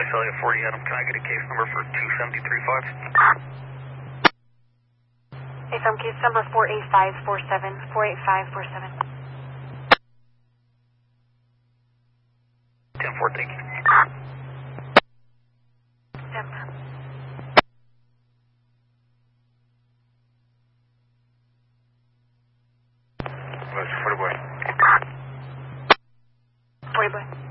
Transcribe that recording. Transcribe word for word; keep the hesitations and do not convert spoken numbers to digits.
Visalia forty Adam, can I get a case number for two seven three five? Hey, from case number four eight five four seven, four eight five four seven. ten four, thank you. Yep. What's forty boy? forty boy.